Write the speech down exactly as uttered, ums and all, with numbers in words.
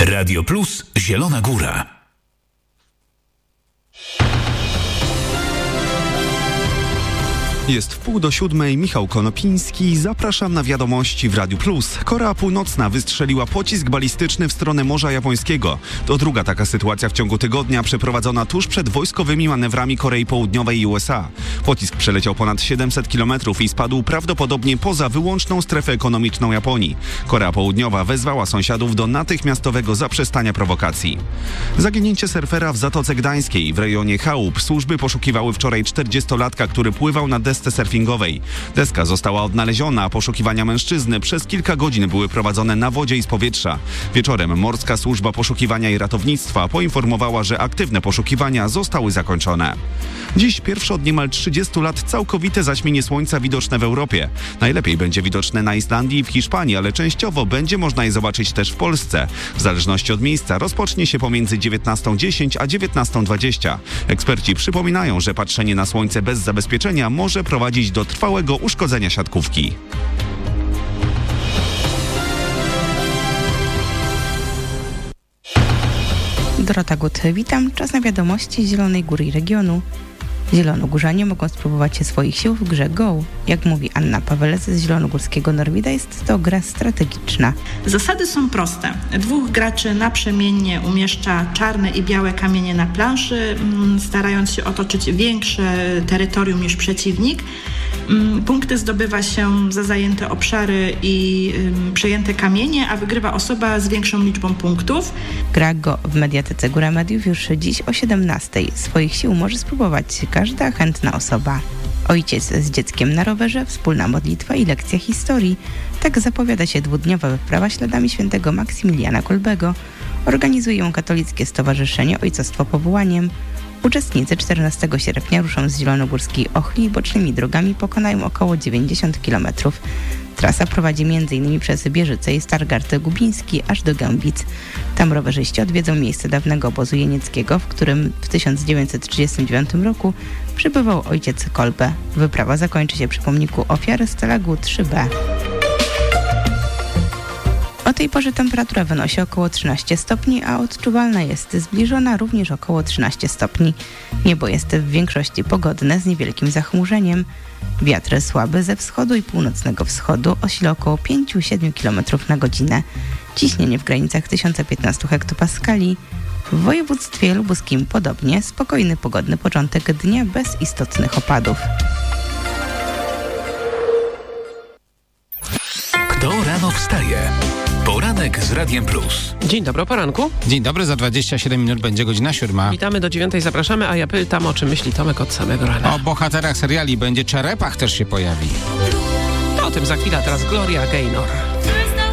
Radio Plus Zielona Góra. Jest wpół do siódmej, Michał Konopiński, zapraszam na wiadomości w Radiu Plus. Korea Północna wystrzeliła pocisk balistyczny w stronę Morza Japońskiego. To druga taka sytuacja w ciągu tygodnia przeprowadzona tuż przed wojskowymi manewrami Korei Południowej i U S A. Pocisk przeleciał ponad siedemset kilometrów i spadł prawdopodobnie poza wyłączną strefę ekonomiczną Japonii. Korea Południowa wezwała sąsiadów do natychmiastowego zaprzestania prowokacji. Zaginięcie surfera w Zatoce Gdańskiej w rejonie Chałup służby poszukiwały wczoraj czterdziestolatka, który pływał na desce surfingowej. Deska została odnaleziona, a poszukiwania mężczyzny przez kilka godzin były prowadzone na wodzie i z powietrza. Wieczorem Morska Służba Poszukiwania i Ratownictwa poinformowała, że aktywne poszukiwania zostały zakończone. Dziś pierwsze od niemal trzydziestu lat całkowite zaćmienie słońca widoczne w Europie. Najlepiej będzie widoczne na Islandii i w Hiszpanii, ale częściowo będzie można je zobaczyć też w Polsce. W zależności od miejsca rozpocznie się pomiędzy dziewiętnastą dziesięć a dziewiętnastą dwadzieścia. Eksperci przypominają, że patrzenie na słońce bez zabezpieczenia może prowadzić do trwałego uszkodzenia siatkówki. Dorota Gut, witam. Czas na wiadomości Zielonej Góry i regionu. Zielonogórzanie mogą spróbować się swoich sił w grze Go. Jak mówi Anna Pawelec z zielonogórskiego Norwida, jest to gra strategiczna. Zasady są proste. Dwóch graczy naprzemiennie umieszcza czarne i białe kamienie na planszy, starając się otoczyć większe terytorium niż przeciwnik. Punkty zdobywa się za zajęte obszary i przejęte kamienie, a wygrywa osoba z większą liczbą punktów. Gra Go w Mediatece Góra Mediów już dziś o siedemnastej. Swoich sił może spróbować każda chętna osoba. Ojciec z dzieckiem na rowerze, wspólna modlitwa i lekcja historii. Tak zapowiada się dwudniowa wyprawa śladami świętego Maksymiliana Kolbego. Organizuje ją Katolickie Stowarzyszenie Ojcostwo Powołaniem. Uczestnicy czternastego sierpnia ruszą z zielonogórskiej Ochli i bocznymi drogami pokonają około dziewięćdziesiąt kilometrów. Trasa prowadzi m.in. przez Bierzyce i Stargard Gubiński aż do Gębic. Tam rowerzyści odwiedzą miejsce dawnego obozu jenieckiego, w którym w tysiąc dziewięćset trzydziestym dziewiątym roku przybywał ojciec Kolbe. Wyprawa zakończy się przy pomniku ofiar Stalagu trzy B. O tej porze temperatura wynosi około trzynaście stopni, a odczuwalna jest zbliżona również około trzynaście stopni. Niebo jest w większości pogodne z niewielkim zachmurzeniem. Wiatr słaby ze wschodu i północnego wschodu oscila około pięć do siedmiu kilometrów na godzinę. Ciśnienie w granicach tysiąc piętnaście hektopaskali. W województwie lubuskim podobnie, spokojny pogodny początek dnia bez istotnych opadów. Kto rano wstaje? Poranek z Radiem Plus. Dzień dobry, o poranku. Dzień dobry, za dwadzieścia siedem minut będzie godzina siódma. Witamy do dziewiątej, zapraszamy, a ja pytam, o czym myśli Tomek od samego rana. O bohaterach seriali będzie Czerepach też się pojawi. No, o tym za chwilę, teraz Gloria Gaynor.